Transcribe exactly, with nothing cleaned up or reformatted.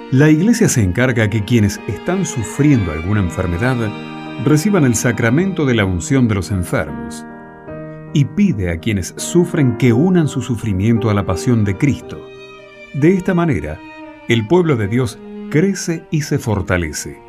La Iglesia se encarga que quienes están sufriendo alguna enfermedad reciban el sacramento de la unción de los enfermos y pide a quienes sufren que unan su sufrimiento a la pasión de Cristo. De esta manera, el pueblo de Dios crece y se fortalece.